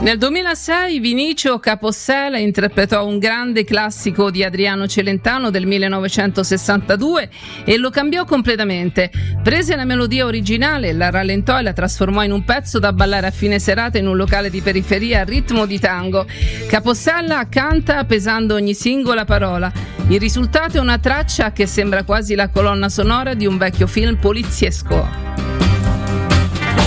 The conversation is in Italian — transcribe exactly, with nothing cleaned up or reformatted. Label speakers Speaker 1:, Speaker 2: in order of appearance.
Speaker 1: Nel duemilasei Vinicio Capossela interpretò un grande classico di Adriano Celentano del millenovecentosessantadue e lo cambiò completamente. Prese la melodia originale, la rallentò e la trasformò in un pezzo da ballare a fine serata in un locale di periferia a ritmo di tango. Capossela canta pesando ogni singola parola. Il risultato è una traccia che sembra quasi la colonna sonora di un vecchio film poliziesco.